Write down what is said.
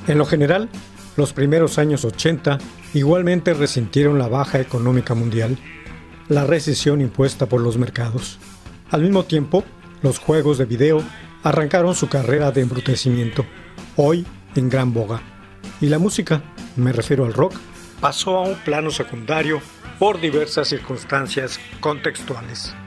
En lo general, los primeros años 80 igualmente resintieron la baja económica mundial, la recesión impuesta por los mercados. Al mismo tiempo, los juegos de video arrancaron su carrera de embrutecimiento, hoy en gran boga. Y la música, me refiero al rock, pasó a un plano secundario por diversas circunstancias contextuales.